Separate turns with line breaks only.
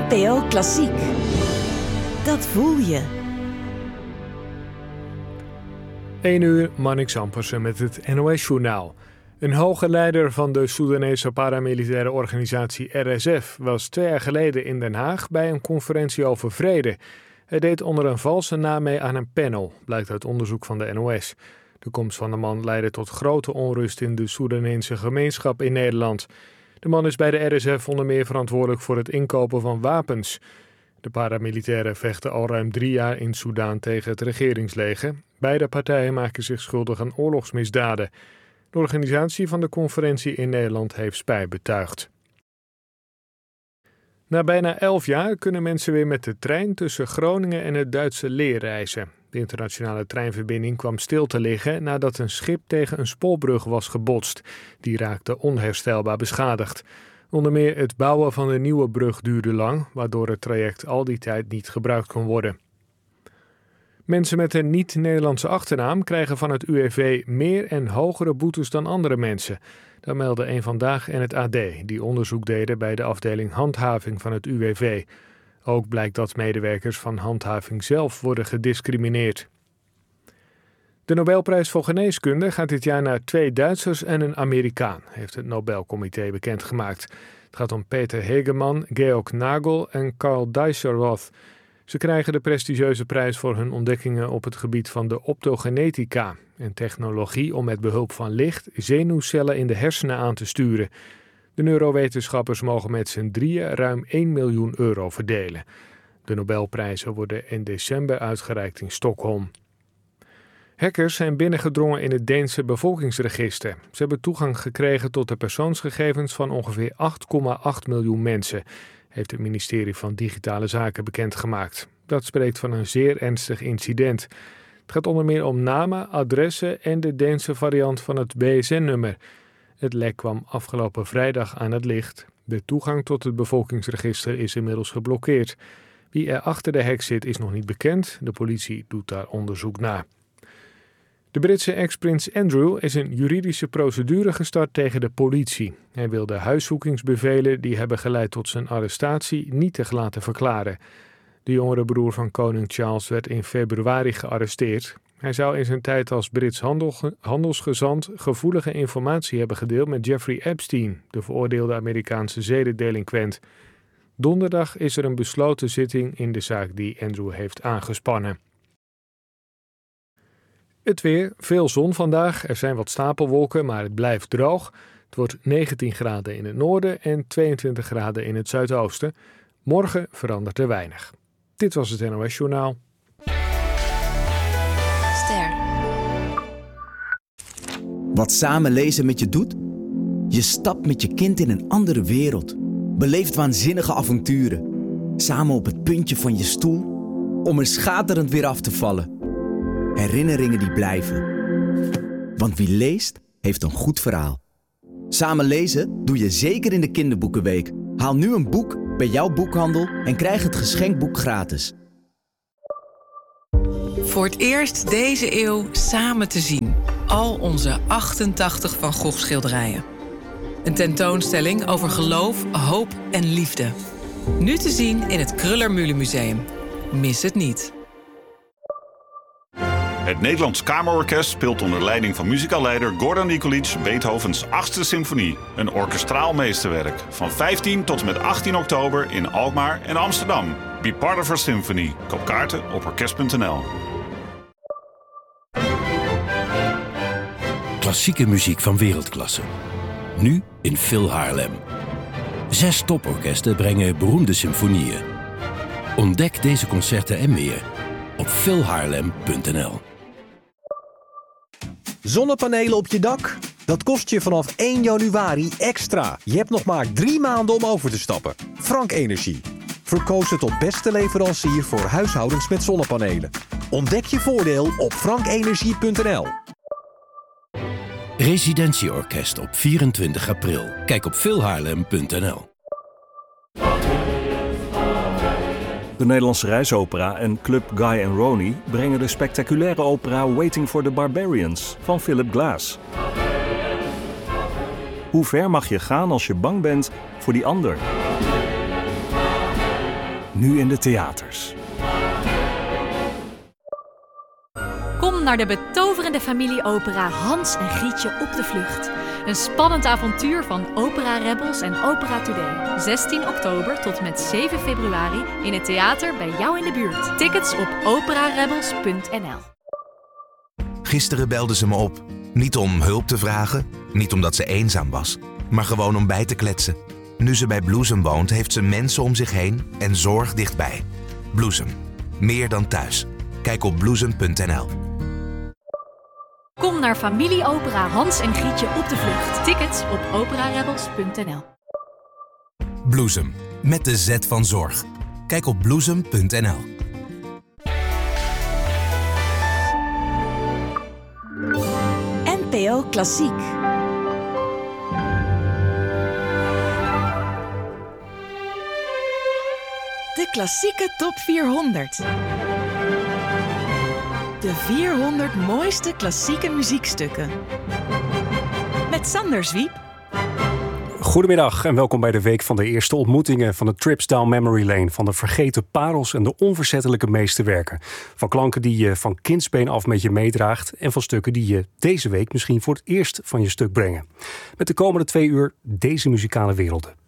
NPO Klassiek. Dat voel je.
1 uur, Marnix Ampersen met het NOS-journaal. Een hoge leider van de Soedanese paramilitaire organisatie RSF was 2 jaar geleden in Den Haag bij een conferentie over vrede. Hij deed onder een valse naam mee aan een panel, blijkt uit onderzoek van de NOS. De komst van de man leidde tot grote onrust in de Soedanese gemeenschap in Nederland. De man is bij de RSF onder meer verantwoordelijk voor het inkopen van wapens. De paramilitairen vechten al ruim 3 jaar in Soedan tegen het regeringsleger. Beide partijen maken zich schuldig aan oorlogsmisdaden. De organisatie van de conferentie in Nederland heeft spijt betuigd. Na bijna 11 jaar kunnen mensen weer met de trein tussen Groningen en het Duitse Leer reizen. De internationale treinverbinding kwam stil te liggen nadat een schip tegen een spoorbrug was gebotst. Die raakte onherstelbaar beschadigd. Onder meer het bouwen van de nieuwe brug duurde lang, waardoor het traject al die tijd niet gebruikt kon worden. Mensen met een niet-Nederlandse achternaam krijgen van het UWV meer en hogere boetes dan andere mensen. Dat meldde Eén Vandaag en het AD, die onderzoek deden bij de afdeling handhaving van het UWV. Ook blijkt dat medewerkers van handhaving zelf worden gediscrimineerd. De Nobelprijs voor Geneeskunde gaat dit jaar naar 2 Duitsers en een Amerikaan, heeft het Nobelcomité bekendgemaakt. Het gaat om Peter Hegemann, Georg Nagel en Karl Dijsselroth. Ze krijgen de prestigieuze prijs voor hun ontdekkingen op het gebied van de optogenetica, een technologie om met behulp van licht zenuwcellen in de hersenen aan te sturen. De neurowetenschappers mogen met z'n drieën ruim 1 miljoen euro verdelen. De Nobelprijzen worden in december uitgereikt in Stockholm. Hackers zijn binnengedrongen in het Deense bevolkingsregister. Ze hebben toegang gekregen tot de persoonsgegevens van ongeveer 8,8 miljoen mensen, heeft het ministerie van Digitale Zaken bekendgemaakt. Dat spreekt van een zeer ernstig incident. Het gaat onder meer om namen, adressen en de Deense variant van het BSN-nummer. Het lek kwam afgelopen vrijdag aan het licht. De toegang tot het bevolkingsregister is inmiddels geblokkeerd. Wie er achter de hack zit is nog niet bekend. De politie doet daar onderzoek naar. De Britse ex-prins Andrew is een juridische procedure gestart tegen de politie. Hij wil de huiszoekingsbevelen die hebben geleid tot zijn arrestatie nietig laten verklaren. De jongere broer van koning Charles werd in februari gearresteerd. Hij zou in zijn tijd als Brits handelsgezant gevoelige informatie hebben gedeeld met Jeffrey Epstein, de veroordeelde Amerikaanse zedendelinquent. Donderdag is er een besloten zitting in de zaak die Andrew heeft aangespannen. Het weer, veel zon vandaag. Er zijn wat stapelwolken, maar het blijft droog. Het wordt 19 graden in het noorden en 22 graden in het zuidoosten. Morgen verandert er weinig. Dit was het NOS Journaal.
Ster.
Wat samen lezen met je doet? Je stapt met je kind in een andere wereld. Beleeft waanzinnige avonturen. Samen op het puntje van je stoel, om er schaterend weer af te vallen. Herinneringen die blijven. Want wie leest, heeft een goed verhaal. Samen lezen doe je zeker in de Kinderboekenweek. Haal nu een boek bij jouw boekhandel en krijg het geschenkboek gratis.
Voor het eerst deze eeuw samen te zien. Al onze 88 Van Gogh schilderijen. Een tentoonstelling over geloof, hoop en liefde. Nu te zien in het Kröller-Müller Museum. Mis het niet.
Het Nederlands Kamerorkest speelt onder leiding van muzikaalleider Gordon Nikolic Beethovens 8e symfonie. Een orkestraal meesterwerk. Van 15 tot en met 18 oktober in Alkmaar en Amsterdam. Be part of our symphony. Koop kaarten op orkest.nl.
Klassieke muziek van wereldklasse. Nu in Phil Haarlem. 6 toporkesten brengen beroemde symfonieën. Ontdek deze concerten en meer op philhaarlem.nl.
Zonnepanelen op je dak? Dat kost je vanaf 1 januari extra. Je hebt nog maar 3 maanden om over te stappen. Frank Energie. Verkozen tot beste leverancier voor huishoudens met zonnepanelen. Ontdek je voordeel op frankenergie.nl.
Residentieorkest op 24 april. Kijk op philhaarlem.nl.
De Nederlandse Reisopera en Club Guy and Ronnie brengen de spectaculaire opera Waiting for the Barbarians van Philip Glass. Hoe ver mag je gaan als je bang bent voor die ander? Nu in de theaters.
Kom naar de betoverende familieopera Hans en Grietje op de vlucht. Een spannend avontuur van Opera Rebels en Opera Today. 16 oktober tot met 7 februari in het theater bij jou in de buurt. Tickets op operarebels.nl.
Gisteren belde ze me op. Niet om hulp te vragen, niet omdat ze eenzaam was, maar gewoon om bij te kletsen. Nu ze bij Bloesem woont, heeft ze mensen om zich heen en zorg dichtbij. Bloesem. Meer dan thuis. Kijk op bloesem.nl.
Kom naar familieopera Hans en Grietje op de vlucht. Tickets op operarebels.nl.
Bloesem. Met de Z van zorg. Kijk op bloesem.nl.
NPO Klassiek. De klassieke top 400. De 400 mooiste klassieke muziekstukken. Met Sander Zwiep.
Goedemiddag en welkom bij de week van de eerste ontmoetingen van de Trips Down Memory Lane. Van de vergeten parels en de onverzettelijke meesterwerken. Van klanken die je van kindsbeen af met je meedraagt. En van stukken die je deze week misschien voor het eerst van je stuk brengen. Met de komende 2 uur deze muzikale werelden.